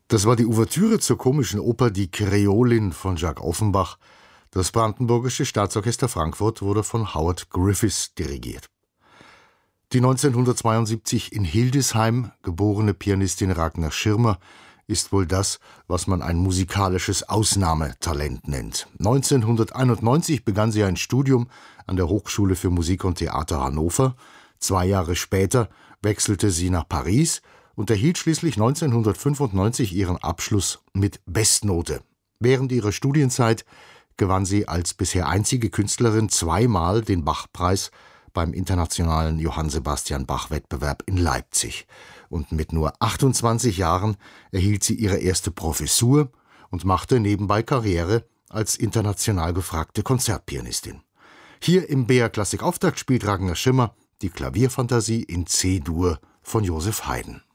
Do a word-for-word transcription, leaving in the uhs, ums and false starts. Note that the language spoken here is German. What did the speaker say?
Das war die Ouvertüre zur komischen Oper Die Kreolin von Jacques Offenbach. Das Brandenburgische Staatsorchester Frankfurt wurde von Howard Griffiths dirigiert. Die neunzehnhundertzweiundsiebzig in Hildesheim geborene Pianistin Ragnar Schirmer ist wohl das, was man ein musikalisches Ausnahmetalent nennt. neunzehnhunderteinundneunzig begann sie ein Studium an der Hochschule für Musik und Theater Hannover. Zwei Jahre später wechselte sie nach Paris und erhielt schließlich neunzehnhundertfünfundneunzig ihren Abschluss mit Bestnote. Während ihrer Studienzeit gewann sie als bisher einzige Künstlerin zweimal den Bach-Preis beim internationalen Johann Sebastian Bach-Wettbewerb in Leipzig. Und mit nur achtundzwanzig Jahren erhielt sie ihre erste Professur und machte nebenbei Karriere als international gefragte Konzertpianistin. Hier im B R Klassik Auftakt spielt Ragnar Schirmer die Klavierfantasie in C-Dur von Joseph Haydn.